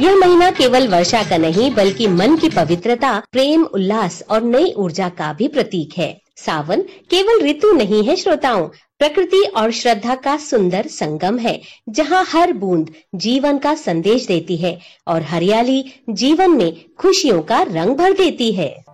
यह महीना केवल वर्षा का नहीं बल्कि मन की पवित्रता, प्रेम, उल्लास और नई ऊर्जा का भी प्रतीक है। सावन केवल ऋतु नहीं है श्रोताओं, प्रकृति और श्रद्धा का सुंदर संगम है, जहां हर बूंद जीवन का संदेश देती है और हरियाली जीवन में खुशियों का रंग भर देती है।